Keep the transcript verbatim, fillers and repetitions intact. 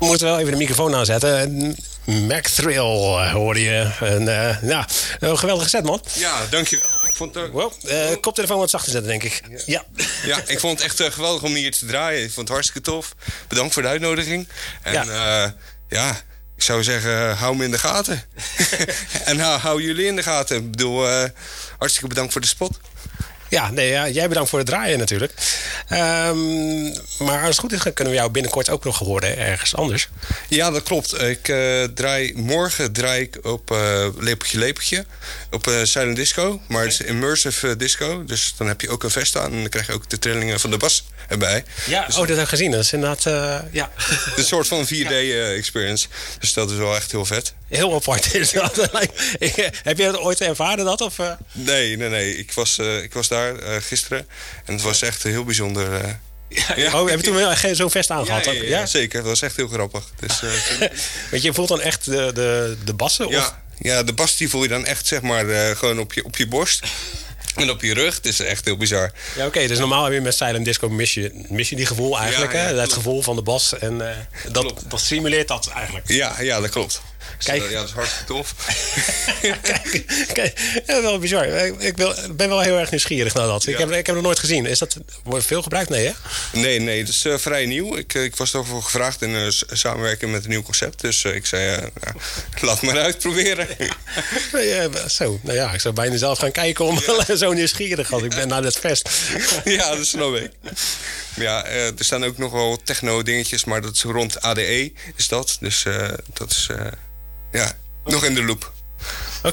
We moeten wel even de microfoon aanzetten. Mac Thrill hoorde je. En, uh, ja, een geweldige set, man. Ja, dankjewel. Ik vond het... Wow, uh, koptelefoon wat zachter zetten, denk ik. Ja, ja. ja ik vond het echt uh, geweldig om hier te draaien. Ik vond het hartstikke tof. Bedankt voor de uitnodiging. En ja, uh, ja ik zou zeggen, uh, hou me in de gaten. en hou, hou jullie in de gaten. Ik bedoel, uh, hartstikke bedankt voor de spot. Ja, nee, ja, jij bedankt voor het draaien natuurlijk. Um, maar als het goed is, kunnen we jou binnenkort ook nog horen ergens anders. Ja, dat klopt. Ik uh, draai morgen draai ik op uh, Lepeltje Lepeltje. Op uh, Silent Disco. Maar het is immersive uh, disco. Dus dan heb je ook een vest aan. En dan krijg je ook de trillingen van de bas erbij. Ja, dus oh, dat heb ik gezien. Dat is inderdaad, uh, ja. Een soort van vier D uh, experience. Dus dat is wel echt heel vet. Heel apart is dat. Heb je dat ooit ervaren, dat? Of, uh? Nee, nee, nee. Ik was, uh, ik was daar uh, gisteren. En het was echt heel bijzonder. Uh, ja, ja. Oh, heb je toen wel echt zo'n vest aangehad? Ja, ja, ja, ja, zeker. Dat was echt heel grappig. Dus, uh, Want je voelt dan echt de, de, de bassen? Ja, of? ja, de bas die voel je dan echt zeg maar uh, gewoon op je, op je borst. En op je rug. Het is echt heel bizar. Ja, oké. Okay, dus normaal heb je met Silent Disco mis je, mis je die gevoel eigenlijk. Ja, ja, hè? Het gevoel van de bas. En uh, dat, dat simuleert dat eigenlijk. Ja, ja, dat klopt. Kijk. Dus, uh, ja, dat is hartstikke tof. kijk, kijk, ja, wel bizar. Ik wil, ben wel heel erg nieuwsgierig naar dat. Ja. Ik, heb, ik heb het nog nooit gezien. Is dat, wordt veel gebruikt? Nee, hè? Nee, nee. Dat is uh, vrij nieuw. Ik, ik was daarvoor gevraagd in uh, samenwerking met een nieuw concept. Dus uh, ik zei, uh, nou, laat maar uitproberen. ja, zo, nou ja, ik zou bijna zelf gaan kijken om ja. zo nieuwsgierig als ik ben naar dat fest. ja, dat snap ik. Ja, uh, er staan ook nog wel techno dingetjes, maar dat is rond A D E is dat. Dus uh, dat is uh, ja, nog in de loop. Oké,